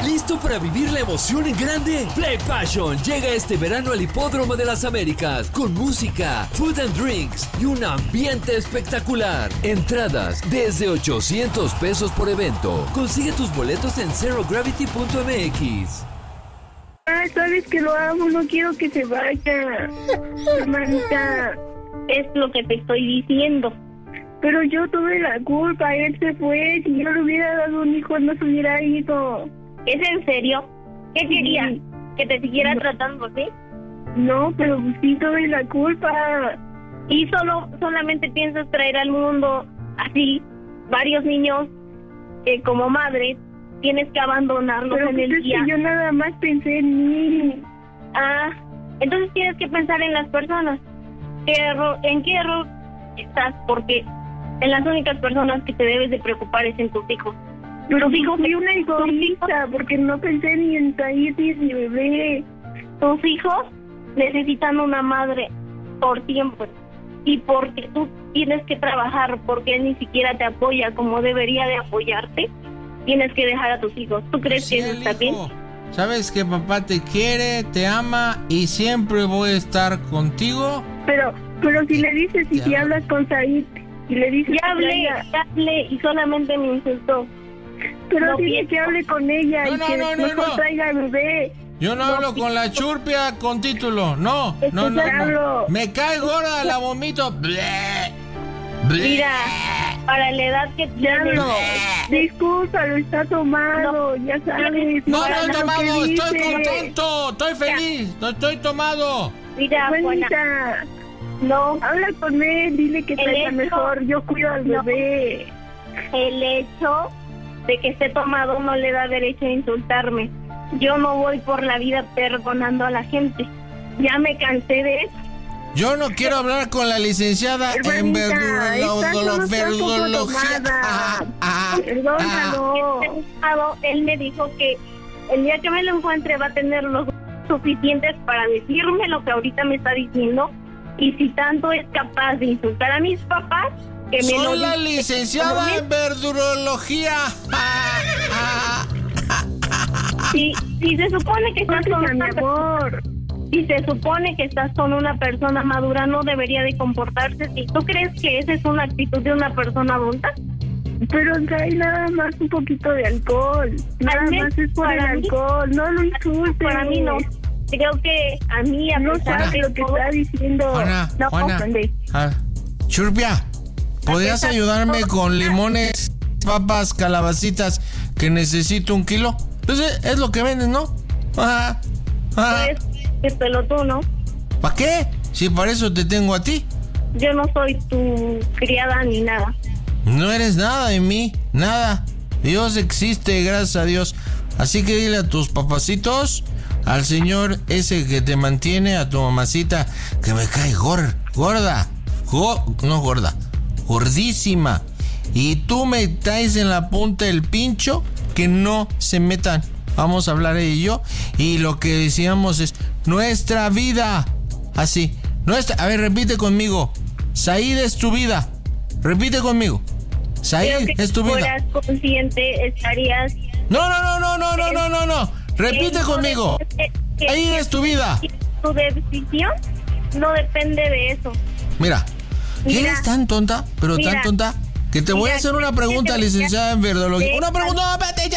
¿Listo para vivir la emoción en grande? Play Passion llega este verano al Hipódromo de las Américas con música, food and drinks y un ambiente espectacular. Entradas desde 800 pesos por evento. Consigue tus boletos en zerogravity.mx. Sabes que lo amo, no quiero que se vaya. Hermanita, es lo que te estoy diciendo. Pero yo tuve la culpa, él se fue. Si yo le hubiera dado un hijo, no se hubiera ido. ¿Es en serio? ¿Qué quería? Sí. ¿Que te siguiera tratando así? No, pero sí tuve la culpa. ¿Y solamente piensas traer al mundo así varios niños que como madre tienes que abandonarlos en el día? Yo nada más pensé en mí. Entonces tienes que pensar en las personas. ¿En qué error estás? Porque en las únicas personas que te debes de preocupar es en tus hijos. Pero digo, fui una egoísta porque no pensé ni en Tahiti ni bebé. Tus hijos necesitan una madre por tiempo. Y porque tú tienes que trabajar, porque él ni siquiera te apoya como debería de apoyarte, tienes que dejar a tus hijos. ¿Tú crees que eso está bien? ¿Sabes que papá te quiere, te ama y siempre voy a estar contigo? Pero si le dices y si hablas con Said y le dices... Ya hablé y solamente me insultó. Pero dile que hable con ella mejor traiga al bebé. Yo no hablo con la churpia con título. No. Me cae gorda, la vomito. Mira, para la edad que tienes. Disculpa, lo está tomado, ya sabes. No lo he tomado, estoy contento, estoy feliz, no estoy tomado. Mira, Juanita, no, habla con él, dile que traiga mejor, yo cuido al bebé. El hecho de que esté tomado no le da derecho a insultarme. Yo no voy por la vida perdonando a la gente. Ya me cansé de eso. Yo no quiero hablar con la licenciada en verdurología. Perdónalo. Él me dijo que el día que me lo encuentre va a tener los suficientes para decirme lo que ahorita me está diciendo. Y si tanto es capaz de insultar a mis papás, que me lo soy la licenciada en verdurología. Si se supone que estás con mi amor. Si se supone que estás con una persona madura, no debería de comportarse así. ¿Tú crees que esa es una actitud de una persona adulta? Pero trae nada más un poquito de alcohol. Nada más es por el alcohol. No lo insultes. Para mí no. Creo que a mí, a pesar de lo que está diciendo... Juana. Churpia, ¿podrías ayudarme con limones, papas, calabacitas, que necesito 1 kilo? Pues es lo que venden, ¿no? Pues, espelo tú, ¿no? ¿Para qué? Si para eso te tengo a ti. Yo no soy tu criada ni nada. No eres nada de mí, nada. Dios existe, gracias a Dios. Así que dile a tus papacitos, al señor ese que te mantiene, a tu mamacita, que me cae gorda. No gorda, gordísima. Y tú me traes en la punta del pincho, que no se metan. Vamos a hablar ella y yo. Y lo que decíamos es nuestra vida. Así. A ver, repite conmigo. Said es tu vida. Repite conmigo. Said es tu vida. Si fueras consciente, estarías... No. Repite conmigo. Said es tu vida. Tu decisión no depende de eso. Mira. ¿Eres tan tonta? Pero tan tonta. Que te voy a hacer una pregunta, licenciada en verdología. Una pregunta, no, espérate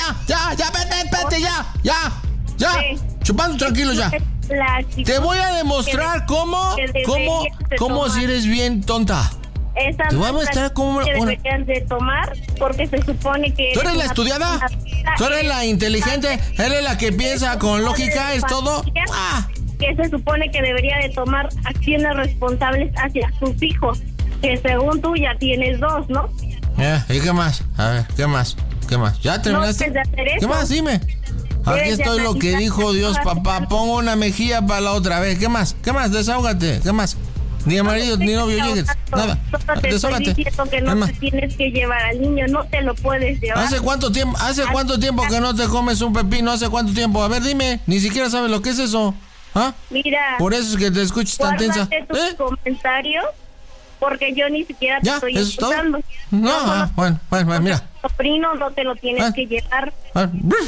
ya. Chupando tranquilo ya. Te voy a demostrar cómo si eres bien tonta. Te voy a mostrar cómo... deberían de tomar, porque se supone que... ¿Tú eres la estudiada? ¿Tú eres la inteligente? ¿Eres la que piensa con lógica? ¿Es todo? Que se supone que debería de tomar acciones responsables hacia sus hijos. Que según tú ya tienes 2, ¿no? ¿Y qué más? A ver, ¿qué más? ¿Ya terminaste? No, ¿Qué más? Dime. Aquí estoy lo que dijo Dios, papá. Pongo una mejilla para la otra. A ver, ¿qué más? Desahógate. ¿Qué más? Ni marido, ni novio llegues. Nada. Desahógate. Te estoy diciendo que no te tienes que llevar al niño. No te lo puedes llevar. ¿Hace cuánto tiempo que no te comes un pepino? ¿Hace cuánto tiempo? A ver, dime. Ni siquiera sabes lo que es eso. Mira. Por eso es que te escuchas tan tensa. Tus comentarios. Porque yo ni siquiera te estoy escuchando. No, bueno, mira. Sobrino no te lo tienes que llevar.